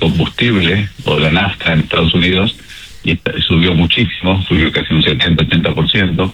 combustible o la nafta en Estados Unidos y subió muchísimo, subió casi un 70-80%.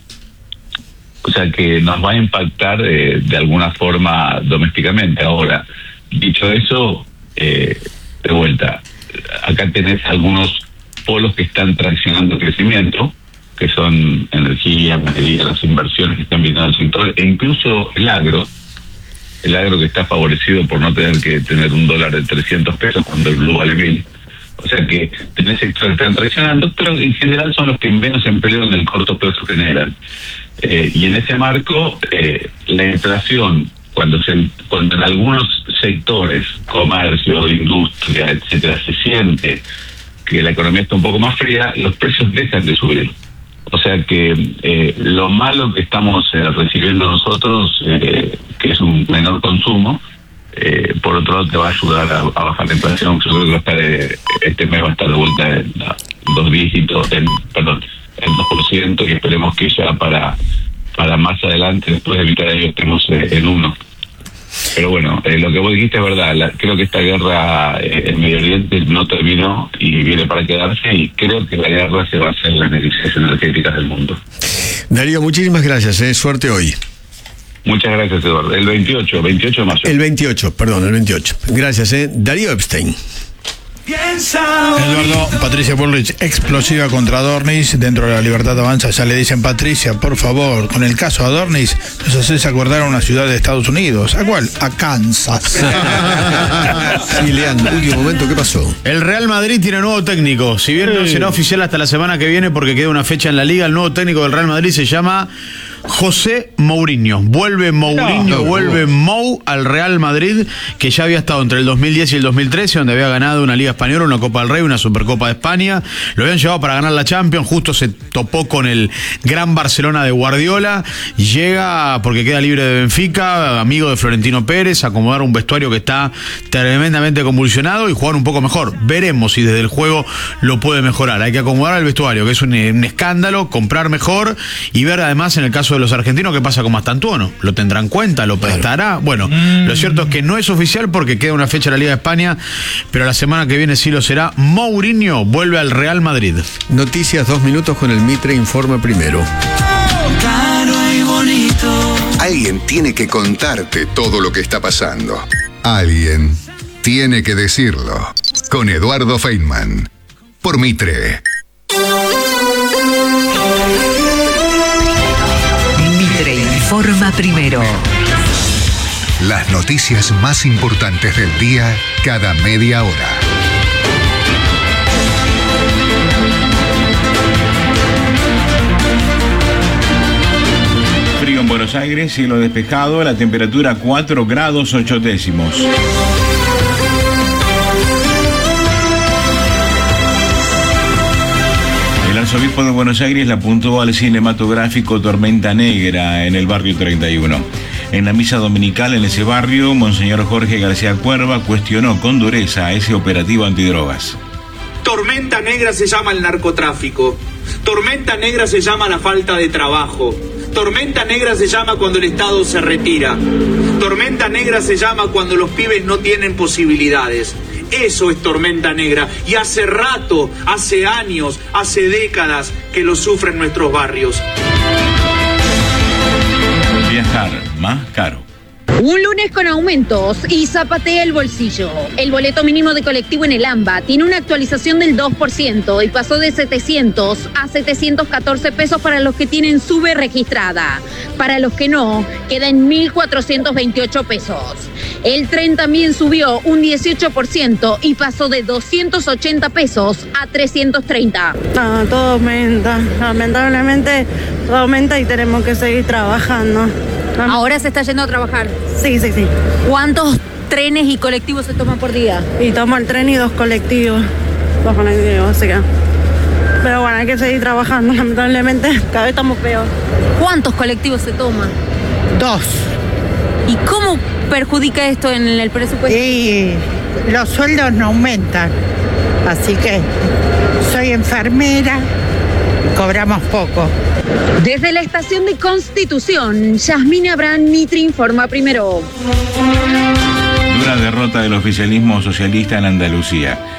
O sea que nos va a impactar de alguna forma domésticamente. Ahora, dicho eso, de vuelta, acá tenés algunos polos que están traccionando el crecimiento, que son energía, minería, las inversiones que están viniendo al sector, e incluso el agro que está favorecido por no tener que tener un dólar de 300 pesos cuando el blue vale 1000. O sea que tenés sectores que están traccionando, pero en general son los que menos empleo en el corto plazo generan. Y en ese marco, la inflación, cuando en algunos sectores, comercio, industria, etcétera, se siente que la economía está un poco más fría, los precios dejan de subir. O sea que lo malo que estamos recibiendo nosotros, que es un menor consumo, por otro lado te va a ayudar a bajar la inflación. Yo creo que va a estar, este mes va a estar de vuelta en 2 dígitos, en 2%, y esperemos que ya para más adelante, después de mitad de año, estemos en 1%. Pero bueno, lo que vos dijiste es verdad. Creo que esta guerra en Medio Oriente no terminó y viene para quedarse, y creo que la guerra se va a hacer en las necesidades energéticas del mundo. Darío, muchísimas gracias, suerte hoy. Muchas gracias, Eduardo. El 28 de mayo. El 28. Gracias, Darío Epstein. Eduardo, Patricia Bullrich, explosiva contra Dornis. Dentro de la Libertad Avanza ya le dicen: Patricia, por favor, con el caso a Dornis nos haces acordar a una ciudad de Estados Unidos. ¿A cuál? A Kansas. Sí, Leandro, último momento, ¿qué pasó? El Real Madrid tiene nuevo técnico. Si bien no será oficial hasta la semana que viene porque queda una fecha en la Liga, el nuevo técnico del Real Madrid se llama José Mourinho. Vuelve Mourinho, vuelve Mou al Real Madrid, que ya había estado entre el 2010 y el 2013, donde había ganado una Liga Española, una Copa del Rey, una Supercopa de España. Lo habían llevado para ganar la Champions, justo se topó con el gran Barcelona de Guardiola. Llega porque queda libre de Benfica, amigo de Florentino Pérez, acomodar un vestuario que está tremendamente convulsionado y jugar un poco mejor. Veremos si desde el juego lo puede mejorar. Hay que acomodar el vestuario, que es un escándalo, comprar mejor y ver además en el caso de los argentinos qué pasa con Mastantuono. ¿Lo tendrá en cuenta? ¿Lo prestará? Bueno, lo cierto es que no es oficial porque queda una fecha en la Liga de España, pero la semana que viene sí lo será. Mourinho vuelve al Real Madrid. Noticias 2 minutos con el Mitre Informa Primero. Alguien tiene que contarte todo lo que está pasando. Alguien tiene que decirlo. Con Eduardo Feynman. Por Mitre. Mitre Informa Primero. Las noticias más importantes del día cada media hora. Frío en Buenos Aires, cielo despejado, la temperatura 4 grados 8 décimos. El arzobispo de Buenos Aires la apuntó al cinematográfico Tormenta Negra en el barrio 31. En la misa dominical en ese barrio, Monseñor Jorge García Cuerva cuestionó con dureza ese operativo antidrogas. Tormenta negra se llama el narcotráfico. Tormenta negra se llama la falta de trabajo. Tormenta negra se llama cuando el Estado se retira. Tormenta negra se llama cuando los pibes no tienen posibilidades. Eso es tormenta negra. Y hace rato, hace años, hace décadas que lo sufren nuestros barrios. Viajar más caro. Un lunes con aumentos y zapatea el bolsillo. El boleto mínimo de colectivo en el AMBA tiene una actualización del 2% y pasó de 700 a 714 pesos para los que tienen SUBE registrada. Para los que no, queda en 1.428 pesos. El tren también subió un 18% y pasó de 280 pesos a 330. Todo aumenta, lamentablemente todo aumenta y tenemos que seguir trabajando. ¿Ahora se está yendo a trabajar? Sí. ¿Cuántos trenes y colectivos se toman por día? Y tomo el tren y 2 colectivos. Así que... Pero bueno, hay que seguir trabajando, lamentablemente cada vez estamos peor. ¿Cuántos colectivos se toman? 2. ¿Y cómo perjudica esto en el presupuesto? Y los sueldos no aumentan, así que soy enfermera, cobramos poco. Desde la estación de Constitución, Yasmina Abraham, Mitre Informa Primero. Dura derrota del oficialismo socialista en Andalucía.